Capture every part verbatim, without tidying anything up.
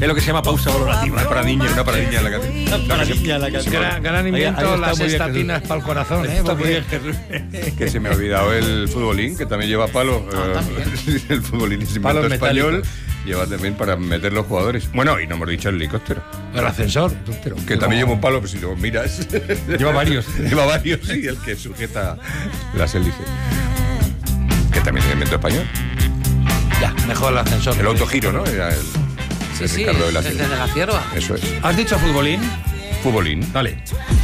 Es lo que se llama pausa valorativa. Una paradiña, una paradiña en la canción. Una paradiña en la canción. Gran, gran invento, ahí, ahí las bien, estatinas para el corazón, ¿eh? Está muy bien, Que se me ha olvidado el futbolín, que también lleva palo. Ah, eh, el futbolín es invento Palos español. metálicos. Lleva también para meter los jugadores. Bueno, y no hemos dicho el helicóptero. El ascensor. Que también lleva un palo, pero si lo miras. Lleva varios. Lleva varios, sí, el que sujeta las hélices. Que también es invento español. Ya, mejor el ascensor. El autogiro, ¿no? Era el, Sí, el sí, Ricardo de la desde Cierva. la Cierva. Eso es. ¿Has dicho futbolín? Futbolín. Dale.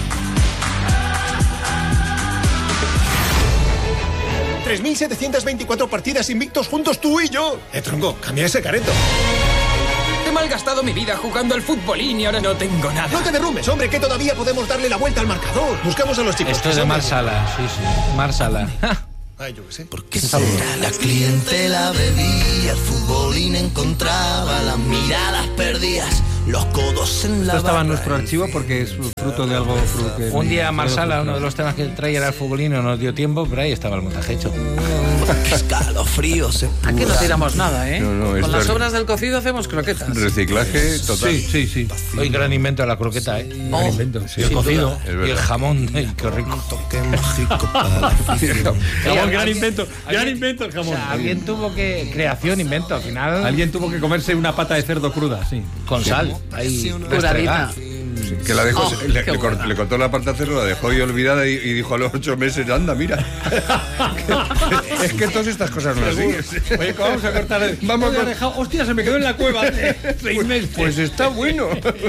tres mil setecientas veinticuatro partidas invictos juntos tú y yo. Eh, tronco, cambia ese careto. He malgastado mi vida jugando al futbolín y ahora no tengo nada. No te derrumbes, hombre, que todavía podemos darle la vuelta al marcador. Buscamos a los chicos. Esto es de Marsala, sí, sí. Marsala. Ay, yo qué sé. Porque será la clientela bebía, el futbolín encontraba las miradas perdidas, los codos en la Esto estaba en barra. nuestro archivo porque es fruto de algo fru- que Un día que- Marsala, uno de los temas que traía era el futbolín, no nos dio tiempo, pero ahí estaba el montaje hecho. Escalofríos se Aquí no tiramos nada, ¿eh? No, no, Con esto las es- sobras del cocido hacemos croquetas. Reciclaje total. Sí, sí, sí. Hoy gran invento de la croqueta, ¿eh? Oh, Gran invento, sí. Y el cocido Es y el verdad. jamón, ¡ay, qué rico! toque mágico para la afición. Jamón, gran alguien- invento. Gran alguien- invento el O jamón. sea, alguien tuvo que... Creación, invento, al final... Alguien tuvo que comerse una pata de cerdo cruda, sí. Con sal, ahí... Curadita. restregada. Que la dejó, Oh, le, qué le cor- buena. le cortó la parte cero, la dejó ahí olvidada y, y dijo a los ocho meses, anda, mira. Es que todas estas cosas no las sigues. Oye, vamos a cortar. el- Vamos Vamos a a dejar. Hostia, se me quedó en la cueva hace seis meses. Pues está bueno.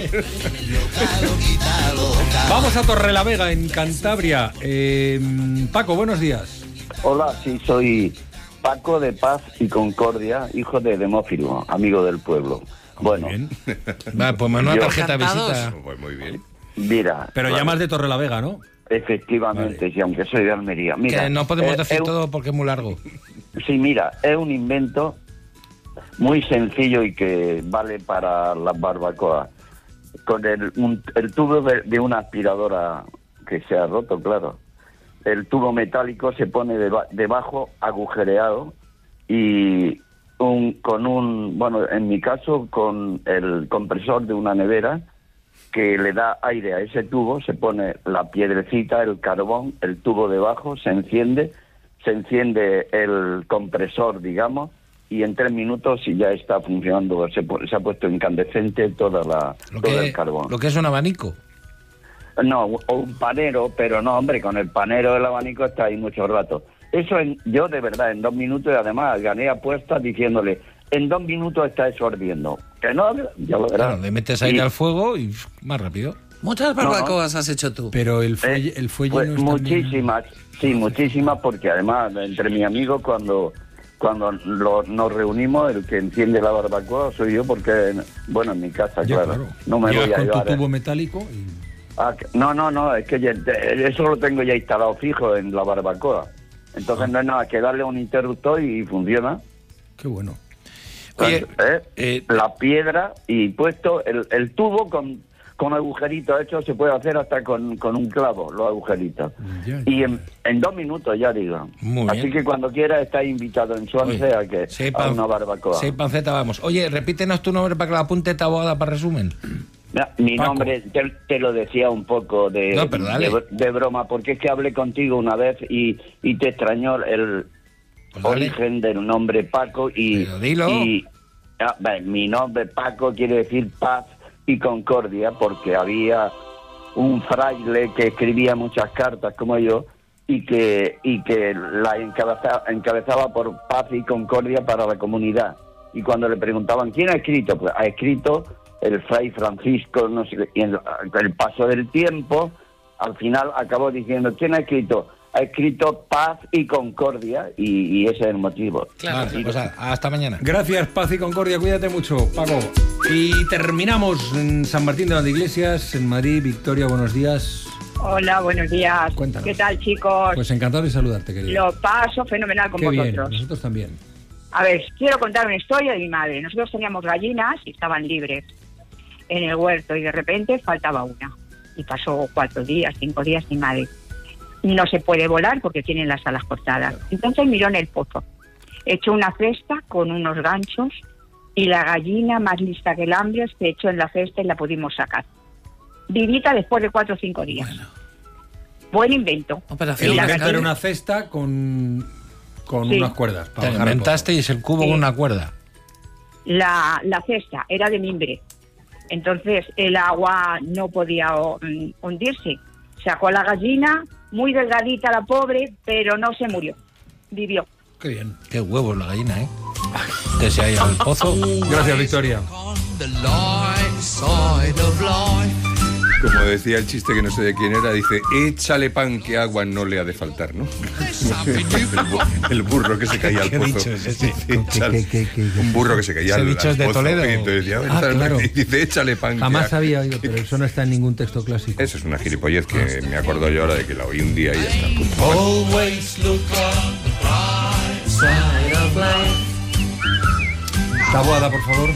Vamos a Torrelavega, en Cantabria. Eh, Paco, buenos días. Hola, sí, soy Paco de Paz y Concordia, hijo de Demófilo, amigo del pueblo. Bueno, Bien. Va, pues una Yo- tarjeta de Encantados. visita. Pues muy bien. mira. Pero vale, llamas de Torrelavega, ¿no? Efectivamente, Vale. sí, aunque soy de Almería. Mira, Que no podemos eh, decir es un- todo porque es muy largo. Sí, mira, es un invento muy sencillo y que vale para las barbacoas. Con el, un- el tubo de, de una aspiradora que se ha roto, claro. El tubo metálico se pone deba- debajo, agujereado, y un, con un, bueno, en mi caso, con el compresor de una nevera que le da aire a ese tubo, se pone la piedrecita, el carbón, el tubo debajo, se enciende, se enciende el compresor, digamos, y en tres minutos y ya está funcionando, se, pu- se ha puesto incandescente toda la, Lo todo que, el carbón. lo que es un abanico. No, o un panero, pero no, hombre, con el panero del abanico está ahí mucho rato. Eso en, yo de verdad, en dos minutos, y además gané apuestas diciéndole, en dos minutos está eso ardiendo. Que no, ya lo verás. Claro, le metes aire Y- al fuego y pff, más rápido. Muchas barbacoas has hecho tú. Pero el Eh, fuelle, el fuelle pues no es también- muchísimas, sí, muchísimas, porque además entre mis amigos cuando cuando lo- nos reunimos, el que enciende la barbacoa soy yo, porque, bueno, en mi casa, Ya, claro, claro. no me Llegas voy a con llevar. tu eh. tubo metálico y... Ah, que- no, no, no, es que ya- te- eso lo tengo ya instalado fijo en la barbacoa. Entonces Ah. no es nada que darle un interruptor y funciona. Qué bueno. Oye, ¿Eh? eh, La piedra y puesto el, el tubo con, con agujeritos hechos, se puede hacer hasta con, con un clavo, los agujeritos. Ya, Y en, en dos minutos, ya digo. Muy Así bien. que cuando quiera está invitado en Swansea a, que, si hay a pan- una barbacoa. si hay panceta, vamos. Oye, repítenos tu nombre para que la apunte Taboada para resumen. Mira, mi Paco. nombre te, te lo decía un poco de, No, pero dale. de, de broma, porque es que hablé contigo una vez y, y te extrañó el Pues dale. origen del nombre Paco y, Pero dilo. y ah, bueno, mi nombre Paco quiere decir paz y concordia, porque había un fraile que escribía muchas cartas como yo y que y que la encabezaba, encabezaba por paz y concordia para la comunidad. Y cuando le preguntaban quién ha escrito, pues ha escrito el fray Francisco, no sé qué, y en el paso del tiempo, al final acabó diciendo quién ha escrito, ha escrito paz y concordia, y, y ese es el motivo. Claro. Vale, pues a- hasta mañana. Gracias, paz y concordia, cuídate mucho, Paco. Y terminamos en San Martín de Valdeiglesias, en Madrid. Victoria, buenos días. Hola, buenos días. Cuéntanos. ¿Qué tal, chicos? Pues encantado de saludarte, querido. Lo paso fenomenal con Qué bien, vosotros. nosotros también. A ver, quiero contar una historia de mi madre. Nosotros teníamos gallinas y estaban libres en el huerto y de repente faltaba una. Y pasó cuatro días, cinco días sin madre. No se puede volar porque tienen las alas cortadas. Entonces miró en el pozo. Echó una cesta con unos ganchos Y la gallina, más lista que el hambre, se echó en la cesta y la pudimos sacar. Vivita después de cuatro o cinco días. Bueno. Buen invento. El invento era una cesta con, con sí. unas cuerdas. Para Te inventasteis el cubo sí. con una cuerda. La, la cesta era de mimbre. Entonces el agua no podía um, hundirse. Sacó a la gallina, muy delgadita la pobre, pero no se murió. Vivió. Qué bien. Qué huevos la gallina, ¿eh? Que se ha ido al pozo. Gracias, Victoria. Como decía el chiste que no sé de quién era, dice, échale pan que agua no le ha de faltar, ¿no? el, el burro que se caía al pozo. Dicho es ese? Échale, ¿Qué, qué, qué, qué? Un burro que se caía al, al pozo. De Toledo. Y entonces decía, ah, claro. dice, échale pan. Jamás había oído, pero eso no está en ningún texto clásico. Eso es una gilipollez que me acuerdo yo ahora de que la oí un día y ya está. Punto. Always look on the bright side of life. Taboada, por favor.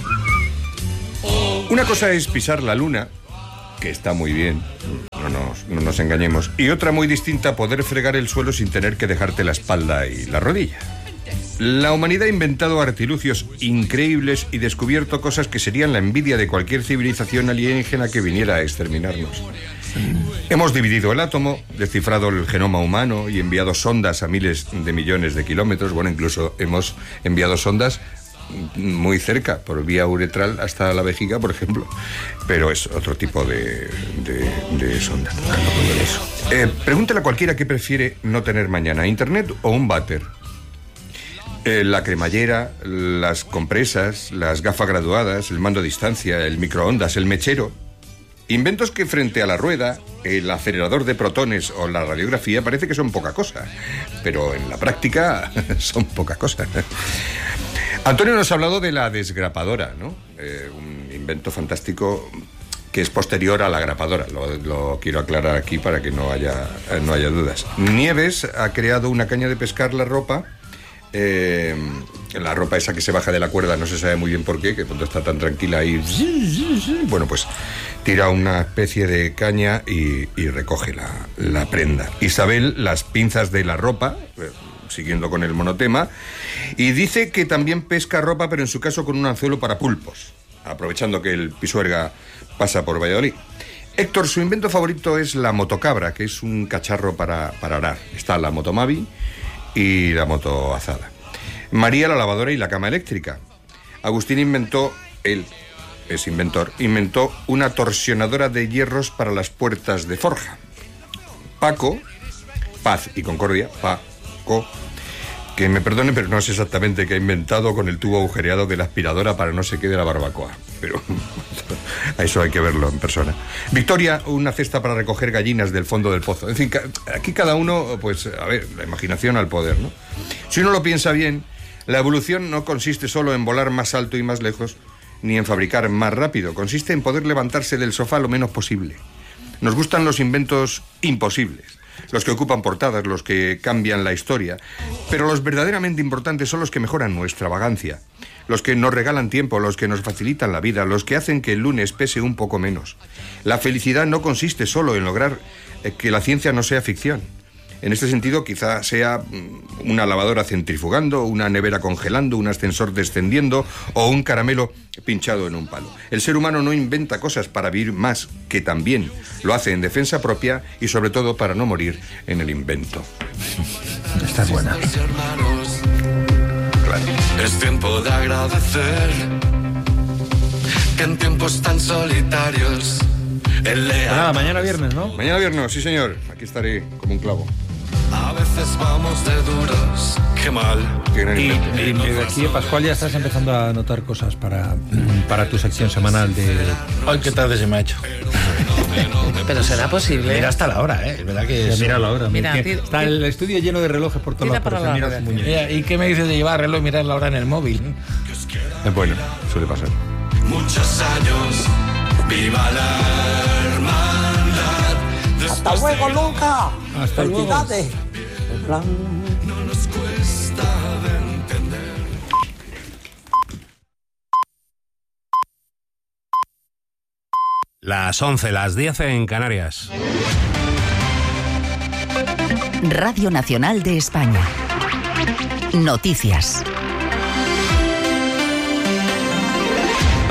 Una cosa es pisar la luna, que está muy bien, no nos, no nos engañemos, y otra muy distinta, poder fregar el suelo sin tener que dejarte la espalda y la rodilla. La humanidad ha inventado artilugios increíbles y descubierto cosas que serían la envidia de cualquier civilización alienígena que viniera a exterminarnos. Hemos dividido el átomo, descifrado el genoma humano y enviado sondas a miles de millones de kilómetros. Bueno, incluso hemos enviado sondas muy cerca, por vía uretral hasta la vejiga, por ejemplo, pero es otro tipo de, de, de sonda. Eh, pregúntale a cualquiera qué prefiere no tener mañana, internet o un váter. Eh, la cremallera, las compresas, las gafas graduadas, el mando a distancia, el microondas, el mechero. Inventos que frente a la rueda, el acelerador de protones o la radiografía parece que son poca cosa, pero en la práctica son poca cosa. Antonio nos ha hablado de la desgrapadora, ¿no? Eh, un invento fantástico que es posterior a la grapadora. Lo, lo quiero aclarar aquí para que no haya, eh, no haya dudas. Nieves ha creado una caña de pescar la ropa. Eh, la ropa esa que se baja de la cuerda, no se sabe muy bien por qué, que cuando está tan tranquila ahí... Bueno, pues tira una especie de caña y, y recoge la, la prenda. Isabel, las pinzas de la ropa... Eh, siguiendo con el monotema, y dice que también pesca ropa, pero en su caso con un anzuelo para pulpos, aprovechando que el Pisuerga pasa por Valladolid. Héctor, su invento favorito es la motocabra, que es un cacharro para, para arar. Está la motomavi y la motoazada. María, la lavadora y la cama eléctrica. Agustín inventó, él es inventor, inventó una torsionadora de hierros para las puertas de forja. Paco, paz y concordia, Paco, que me perdone, pero no sé exactamente qué ha inventado con el tubo agujereado de la aspiradora para no se quede la barbacoa. Pero a eso hay que verlo en persona. Victoria, una cesta para recoger gallinas del fondo del pozo. En fin, aquí cada uno, pues, a ver, la imaginación al poder, ¿no? Si uno lo piensa bien, la evolución no consiste solo en volar más alto y más lejos, ni en fabricar más rápido. Consiste en poder levantarse del sofá lo menos posible. Nos gustan los inventos imposibles, los que ocupan portadas, los que cambian la historia, pero los verdaderamente importantes son los que mejoran nuestra vagancia, los que nos regalan tiempo, los que nos facilitan la vida, los que hacen que el lunes pese un poco menos. La felicidad no consiste solo en lograr que la ciencia no sea ficción. En este sentido, quizá sea una lavadora centrifugando, una nevera congelando, un ascensor descendiendo o un caramelo pinchado en un palo. El ser humano no inventa cosas para vivir más, que también lo hace en defensa propia y sobre todo para no morir en el invento. Esta es buena. Claro. Es tiempo de agradecer que en tiempos tan solitarios el leal... Nada, mañana viernes, ¿no? Mañana viernes, sí señor. Aquí estaré como un clavo. A veces vamos de duros, qué mal. Y, y de aquí, Pascual, ya estás empezando a notar cosas para, para tu sección semanal de... Ay, qué tarde se me ha hecho. Pero será posible. Mira hasta la hora, ¿eh? Es verdad que es... Mira la hora. Mira, mira, tira, está el estudio lleno de relojes por todos lados. Para mira su muñeca. ¿Y qué me dices de llevar reloj y mirar la hora en el móvil? Es bueno, suele pasar. Muchos años, viva la hermandad. Hasta luego, Luca. Hasta luego. Felicidades. No nos cuesta de entender. Las once, las diez en Canarias. Radio Nacional de España. Noticias.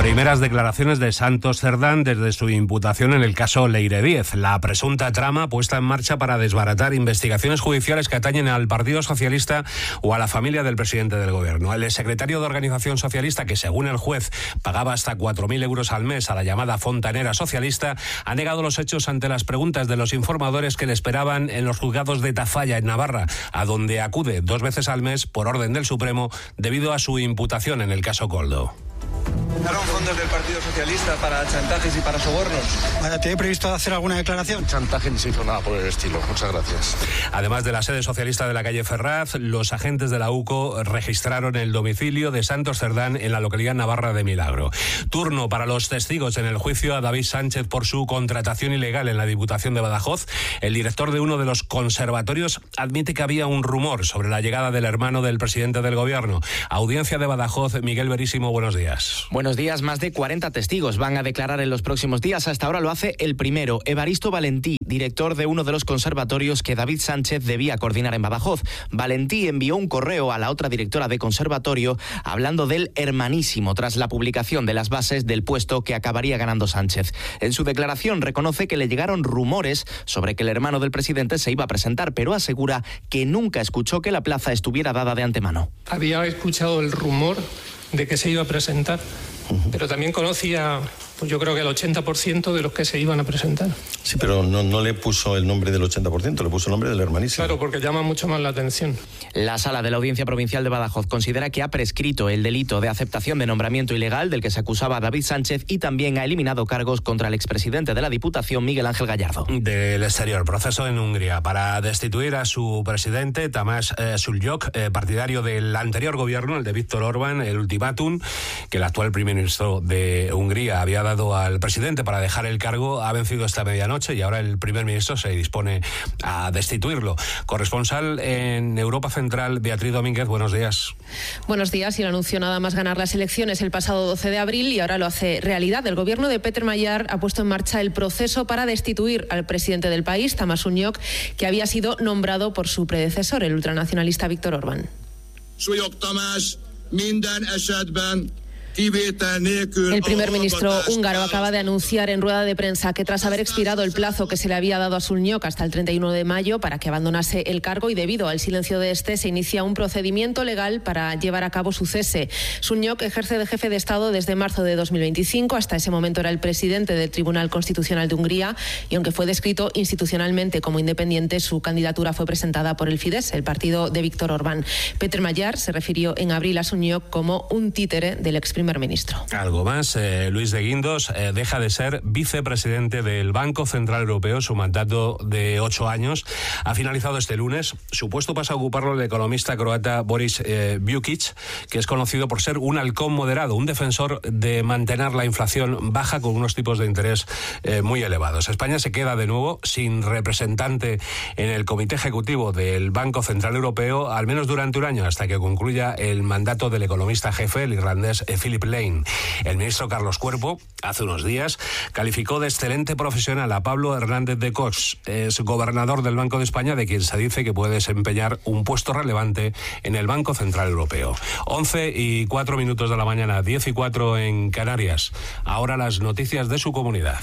Primeras declaraciones de Santos Cerdán desde su imputación en el caso Leire Díez, la presunta trama puesta en marcha para desbaratar investigaciones judiciales que atañen al Partido Socialista o a la familia del presidente del Gobierno. El secretario de Organización Socialista, que según el juez pagaba hasta cuatro mil euros al mes a la llamada fontanera socialista, ha negado los hechos ante las preguntas de los informadores que le esperaban en los juzgados de Tafalla, en Navarra, a donde acude dos veces al mes por orden del Supremo debido a su imputación en el caso Koldo. ¿Usaron fondos del Partido Socialista para chantajes y para sobornos? Vaya, ¿tiene previsto hacer alguna declaración? Chantaje ni se hizo nada por el estilo. Muchas gracias. Además de la sede socialista de la calle Ferraz, los agentes de la U C O registraron el domicilio de Santos Cerdán en la localidad navarra de Milagro. Turno para los testigos en el juicio a David Sánchez por su contratación ilegal en la Diputación de Badajoz. El director de uno de los conservatorios admite que había un rumor sobre la llegada del hermano del presidente del Gobierno. Audiencia de Badajoz, Miguel Verísimo, buenos días. Buenos días. Más de cuarenta testigos van a declarar en los próximos días. Hasta ahora lo hace el primero, Evaristo Valentí, director de uno de los conservatorios que David Sánchez debía coordinar en Badajoz. Valentí envió un correo a la otra directora de conservatorio hablando del hermanísimo tras la publicación de las bases del puesto que acabaría ganando Sánchez. En su declaración reconoce que le llegaron rumores sobre que el hermano del presidente se iba a presentar, pero asegura que nunca escuchó que la plaza estuviera dada de antemano. Había escuchado el rumor de que se iba a presentar, pero también conocía, pues yo creo que el ochenta por ciento de los que se iban a presentar. Sí, pero no, no le puso el nombre del ochenta por ciento, le puso el nombre del hermanísimo. Claro, porque llama mucho más la atención. La Sala de la Audiencia Provincial de Badajoz considera que ha prescrito el delito de aceptación de nombramiento ilegal del que se acusaba a David Sánchez y también ha eliminado cargos contra el expresidente de la Diputación, Miguel Ángel Gallardo. Del exterior, proceso en Hungría para destituir a su presidente, Tamás eh, Sulyok, eh, partidario del anterior gobierno, el de Víktor Orbán, el ultimátum que el actual primer ministro de Hungría había dado al presidente para dejar el cargo ha vencido esta medianoche y ahora el primer ministro se dispone a destituirlo. Corresponsal en Europa Central, Beatriz Domínguez, buenos días. Buenos días. Y lo anunció nada más ganar las elecciones el pasado doce de abril y ahora lo hace realidad. El gobierno de Peter Magyar ha puesto en marcha el proceso para destituir al presidente del país, Tamás Sulyok, que había sido nombrado por su predecesor, el ultranacionalista Víktor Orbán. Sulyok Tamás minden esetben kivétel nélkül. El primer ministro húngaro acaba de anunciar en rueda de prensa que tras haber expirado el plazo que se le había dado a Sulyok hasta el treinta y uno de mayo para que abandonase el cargo y debido al silencio de este se inicia un procedimiento legal para llevar a cabo su cese. Sulyok ejerce de jefe de Estado desde marzo de dos mil veinticinco. Hasta ese momento era el presidente del Tribunal Constitucional de Hungría y aunque fue descrito institucionalmente como independiente, su candidatura fue presentada por el Fidesz, el partido de Víktor Orbán. Peter Magyar se refirió en abril a Sulyok como un títere del ex primer ministro. Algo más, eh, Luis de Guindos eh, deja de ser vicepresidente del Banco Central Europeo. Su mandato de ocho años ha finalizado este lunes. Su puesto pasa a ocuparlo el economista croata Boris eh, Vujčić, que es conocido por ser un halcón moderado, un defensor de mantener la inflación baja con unos tipos de interés eh, muy elevados. España se queda de nuevo sin representante en el Comité Ejecutivo del Banco Central Europeo, al menos durante un año, hasta que concluya el mandato del economista jefe, el irlandés eh, Philip Lane. El ministro Carlos Cuerpo, hace unos días, calificó de excelente profesional a Pablo Hernández de Cos, es gobernador del Banco de España, de quien se dice que puede desempeñar un puesto relevante en el Banco Central Europeo. once y cuatro minutos de la mañana, diez y cuatro en Canarias. Ahora las noticias de su comunidad.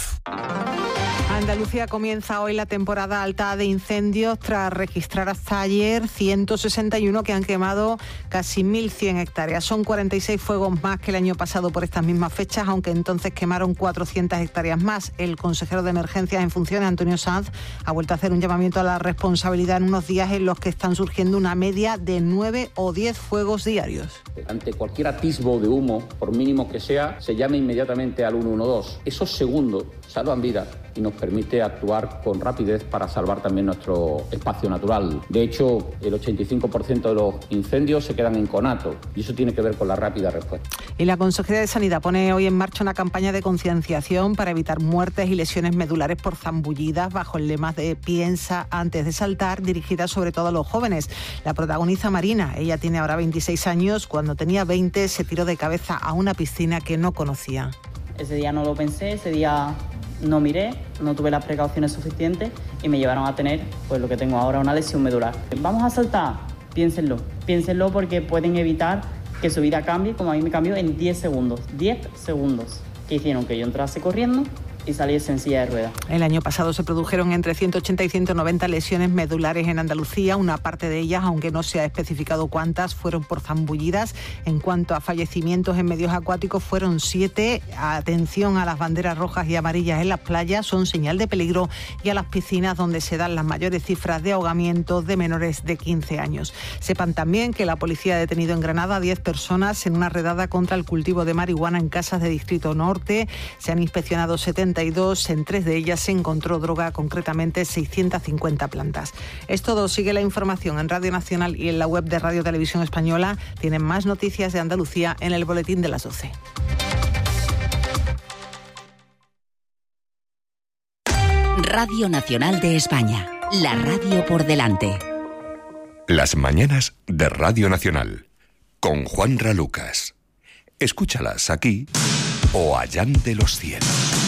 Andalucía comienza hoy la temporada alta de incendios tras registrar hasta ayer ciento sesenta y uno que han quemado casi mil cien hectáreas. Son cuarenta y seis fuegos más que el año pasado por estas mismas fechas, aunque entonces quemaron cuatrocientas hectáreas más. El consejero de Emergencias en funciones, Antonio Sanz, ha vuelto a hacer un llamamiento a la responsabilidad en unos días en los que están surgiendo una media de nueve o diez fuegos diarios. Ante cualquier atisbo de humo, por mínimo que sea, se llame inmediatamente al uno uno dos. Esos segundos salvan vidas y nos permite actuar con rapidez para salvar también nuestro espacio natural. De hecho, el ochenta y cinco por ciento de los incendios se quedan en conato y eso tiene que ver con la rápida respuesta. Y la Consejería de Sanidad pone hoy en marcha una campaña de concienciación para evitar muertes y lesiones medulares por zambullidas bajo el lema de Piensa antes de saltar, dirigida sobre todo a los jóvenes. La protagoniza Marina. Ella tiene ahora veintiséis años. Cuando tenía veinte se tiró de cabeza a una piscina que no conocía. Ese día no lo pensé, ese día no miré, no tuve las precauciones suficientes y me llevaron a tener pues lo que tengo ahora, una lesión medular. Vamos a saltar, piénsenlo, piénsenlo porque pueden evitar que su vida cambie como a mí me cambió en diez segundos. diez segundos que hicieron que yo entrase corriendo y saliese en silla de ruedas. El año pasado se produjeron entre ciento ochenta y ciento noventa lesiones medulares en Andalucía. Una parte de ellas, aunque no se ha especificado cuántas, fueron por zambullidas. En cuanto a fallecimientos en medios acuáticos, fueron siete. Atención a las banderas rojas y amarillas en las playas, son señal de peligro, y a las piscinas, donde se dan las mayores cifras de ahogamientos de menores de quince años. Sepan también que la policía ha detenido en Granada a diez personas en una redada contra el cultivo de marihuana en casas de Distrito Norte. Se han inspeccionado setenta y dos, en tres de ellas se encontró droga, concretamente seiscientas cincuenta plantas. Es todo, sigue la información en Radio Nacional y en la web de Radio Televisión Española. Tienen más noticias de Andalucía en el boletín de las doce. Radio Nacional de España, la radio por delante. Las mañanas de Radio Nacional, con Juanra Lucas. Escúchalas aquí o allá de los cielos.